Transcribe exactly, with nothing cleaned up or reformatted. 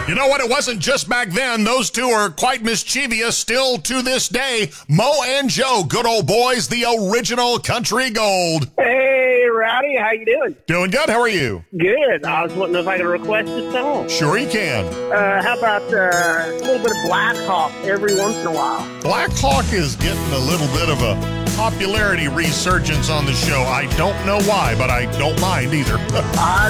You know what? It wasn't just back then. Those two are quite mischievous still to this day. Mo and Joe, good old boys, the original country gold. Hey, Rowdy, how you doing? Doing good. How are you? Good. I was wondering if I could request a song. Sure you can. Uh, how about uh, a little bit of Black Hawk every once in a while? Black Hawk is getting a little bit of a popularity resurgence on the show. I don't know why, but I don't mind either. I